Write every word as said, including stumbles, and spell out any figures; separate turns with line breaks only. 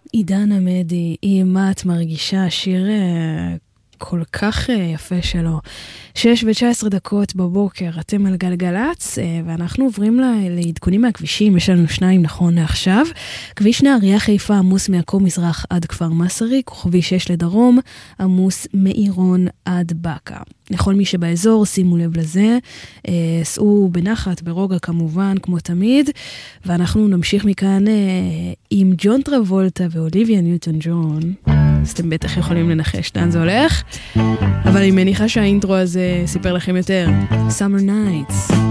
עידן עמדי, עם מה את מרגישה, שיר כל כך יפה שלו. שש ותשע עשרה דקות בבוקר, אתם על גלגלץ, ואנחנו עוברים לעדכונים מהכבישים, יש לנו שניים נכון לעכשיו. כביש נהריה חיפה עמוס מעכו מזרח עד כפר מסריק, כוכבי שש לדרום, עמוס מעירון עד בקה. לכל מי שבאזור, שימו לב לזה, סעו בנחת, ברוגע כמובן, כמו תמיד, ואנחנו נמשיך מכאן עם ג'ון טרבולטה ואוליביה ניוטון ג'ון. אז אתם בטח יכולים לנחש לאן זה הולך, אבל אני מניחה שהאינטרו הזה סיפר לכם יותר. Summer Nights.